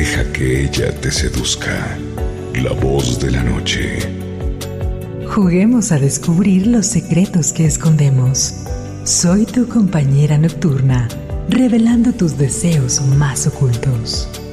Deja que ella te seduzca. La voz de la noche. Juguemos a descubrir los secretos que escondemos. Soy tu compañera nocturna, revelando tus deseos más ocultos.